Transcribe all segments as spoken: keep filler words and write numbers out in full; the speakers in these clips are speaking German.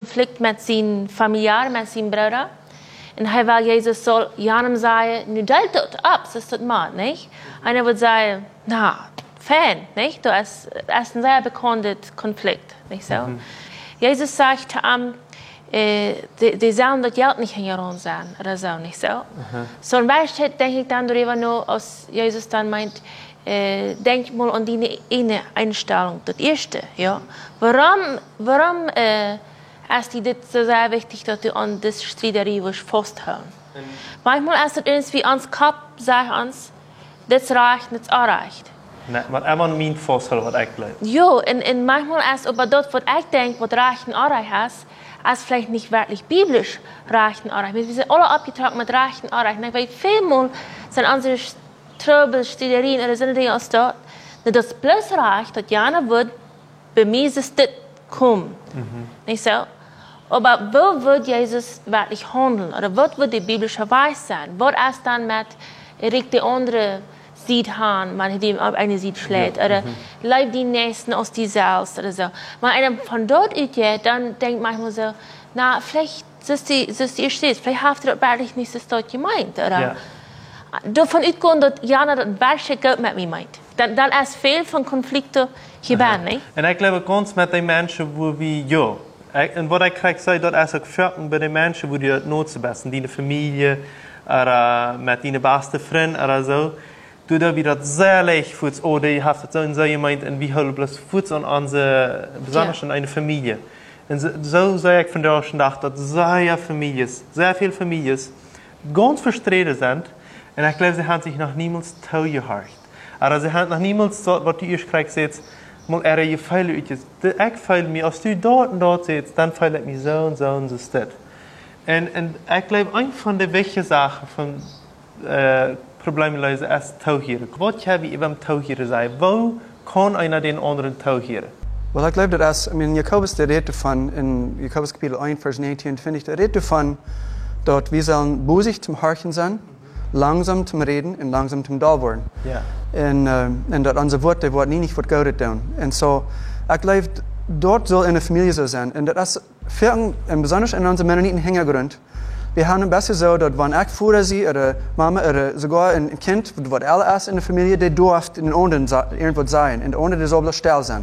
Konflikt mit seinen Familien, mit seinen Brüdern. Und er will, Jesus soll Janem sagen, nu delt das ab, das ist das Mann, nicht? Und er würde sagen, na, Fan, nicht? Du hast, hast ein sehr bekannter Konflikt, nicht so? Mhm. Jesus sagt zu ihm, äh, die, die sollen das Geld nicht hängen sein, oder so, nicht so? Mhm. So ein Beispiel denke ich dann darüber nur, als Jesus dann meint, äh, denk mal an die eine Einstellung, das erste, ja? Warum, warum, äh, ist die das so sehr wichtig, dass du an das Streiterie festhalten? Mhm. Manchmal ist es irgendwie ans Kopf, sagt uns, das reicht, das erreicht. Nee, maar immer mijn voorstel wat ik glaube. Ja, en, en manchmal ist aber das, was ich denke, was reich und erreicht ist, ist vielleicht nicht wirklich biblisch reich und erreicht. Wir sind alle abgetragen mit reich und erreicht. Weil vielmal sind unsere Tröbel, Streiterien oder so Dinge aus dort, dass das bloß reicht, dass jeder wird, bei mir ist das kommen. Mhm. Nicht so? Aber wo wird Jesus wirklich handeln? Oder was wird die biblische Weise sein? Was ist dann mit, regt die andere sieht han, man hat ihm eine sieht schlägt, ja. Oder mhm. Leib die Nächsten aus die selbst oder so. Wenn einer von dort geht, dann denkt manchmal so, na, vielleicht ist die, ist die steht, vielleicht habt ihr das wirklich nicht das dort gemeint, oder? Ja. Davon ausgehen, dass Jana das wirklich gut mit mir meint. Dann, dann ist viel von Konflikten hier bei, nicht? Und ich glaube, ganz mit den Menschen, wo wir, ja, und was ich kriege, sagt, das ist auch Gefährten bei den Menschen, wo die das nutzen besten, die Familie, oder mit ihren besten Freunden, oder so. Du da wieder sehr leicht fürs oder ihr habt so und so gemeint und wie halt bloß fürs an unsere besonders an eine Familie. Und so, so sei ich von der schon gedacht, dass sehr Familien, sehr viele Familien ganz verstritten sind und ich glaube, sie haben sich noch niemals zugehört. Aber sie haben noch niemals so, was du erst kriegst, jetzt mal er je feile utjes. Ich feile mir, als du dort und dort sitzt, dann feile ich mir so und so und so steht. Und, und ich glaube, eine von den wichtigen Sachen von äh, Problemen lösen ist Tauhieren. Was habe ich beim Tauhieren sein? Wo kann einer den anderen Tauhieren? Well, ich glaube, dass, I mean, Jakobus, der redet davon, in Jakobus Kapitel eins, Vers neunzehn, finde ich, der redet davon, dass wir sollen busig zum Horchen sein, langsam zum Reden und langsam zum Dahlworden. Ja. Und, uh, und dass unser Wort, der Wort nie nicht wird Gott tun. Und so, ich glaube, dort soll eine Familie so sein. Und das ist, für, und besonders in unserem Mennoniten Hintergrund, wir haben es besser so, dass wenn ich Vater sie oder Mama oder sogar ein Kind, was alle ist in der Familie, der darf in den anderen irgendwo sein, und ohne der soll bloß still sein.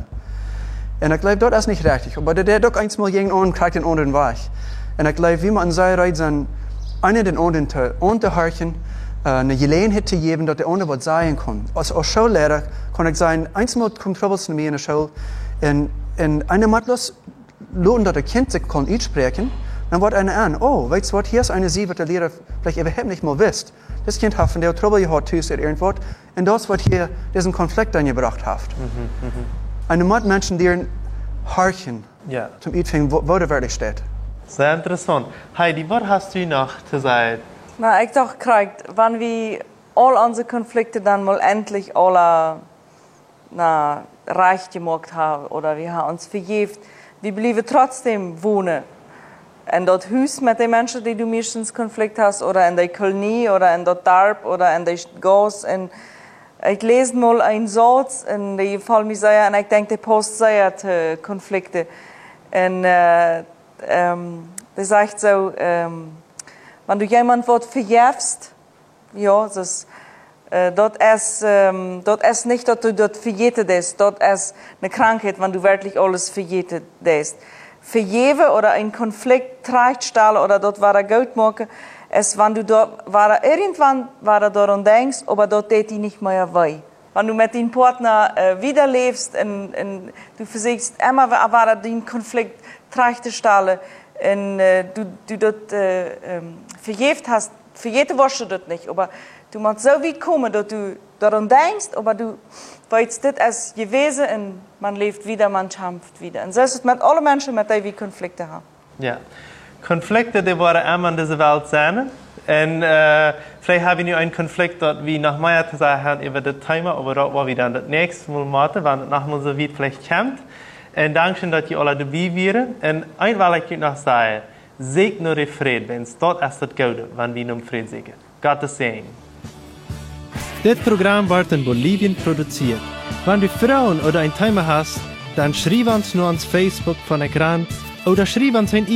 Und ich glaube, das ist nicht richtig. Aber der doch einmal gegen einen kriegt den anderen weg. Und ich glaube, wie man sei bereit sein, einen den anderen zu unterhören, eine Gelegenheit zu geben, dass der andere was sein kann. Als, als Schullehrer kann ich sagen, einmal kommt Trouble zu mir in der Schule, und, und einer muss bloß lassen, dass der Kind sich kann aussprechen. Dann wird einer an, oh, weißt du was, hier ist eine sie, was der Lehrer vielleicht überhaupt nicht mal wisst. Das Kind hat von der Trouble gehabt, tust oder irgendwas, und das wird hier diesen Konflikt angebracht hat. Mhm, mhm. Eine Mut Menschen, die horchen, ja. Zum Uitvinden, wo, wo der wirklich steht. Sehr interessant. Heidi, was hast du noch zu sagen? Na, ich doch kriegt, wenn wir all unsere Konflikte dann mal endlich alle na, reich gemacht haben, oder wir haben uns vergeben, wir bleiben trotzdem wohnen. In dat Haus mit den Menschen, die du meistens Konflikt hast, oder in der Kolonie, oder in dat Dorf, oder in der Gas. Und ich lese mal einen Satz, und der gefällt mir sehr, und ich denke, der passt sehr zu Konflikten. Und äh, ähm, der sagt so, ähm, wenn du jemand was verjährst, ja, das, äh, das ist, ähm, das ist nicht, dass du das verjährt hast, das ist eine Krankheit, wenn du wirklich alles verjährt hast. Vergeben oder einen Konflikt trechtstellen oder dort war er gut machen, ist, wenn du dort, war irgendwann war er daran denkst, aber dort tät die nicht mehr weh. Wenn du mit deinem Partner äh, wieder lebst und, und du versuchst immer, war er den Konflikt trechtstellen und äh, du, du dort äh, ähm, vergeben hast, vergeben warst du dort nicht, aber du musst so weit kommen, dass du daran denkst, aber du weißt, das ist gewesen und man lebt wieder, man kämpft wieder. Und so ist es mit allen Menschen, mit denen wir Konflikte haben. Ja, Konflikte, die waren immer in dieser Welt sein. Und äh, vielleicht haben wir nu einen Konflikt, dass wir noch mehr zu sagen haben über das Thema, aber das war wieder das nächste Mal machen, wenn es nachher so weit vielleicht kommt. Und danke schön, dass ihr alle dabei wären. Und ein will ich noch sagen, seht nur den Frieden, wenn es dort ist das Gute, wenn wir um Frieden singen. Gottes Segen. Dit Programm wordt in Bolivien produziert. Wenn du Frauen oder ein Thema hast, dann schreib uns nur ans Facebook von der Grant oder schreib uns ein